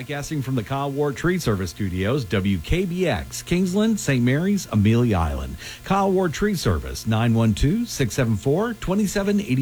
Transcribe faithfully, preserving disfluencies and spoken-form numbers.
Broadcasting from the Kyle Ward Tree Service Studios, W K B X, Kingsland, Saint Mary's, Amelia Island. Kyle Ward Tree Service, nine one two, six seven four, two seven eight